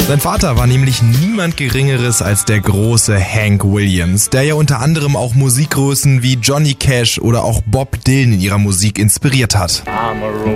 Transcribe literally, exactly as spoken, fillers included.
Sein Vater war nämlich niemand Geringeres als der große Hank Williams, der ja unter anderem auch Musikgrößen wie Johnny Cash oder auch Bob Dylan in ihrer Musik inspiriert hat.